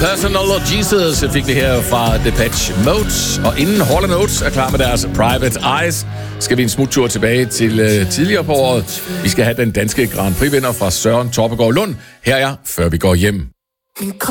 Personal Jesus fik vi her fra Depeche Mode. Og inden Hall & Oates er klar med deres Private Eyes, skal vi en smuttur tilbage til tidligere på året. Vi skal have den danske Grand Prix-vinder fra Søren Torpegaard Lund. Her er Før vi går hjem.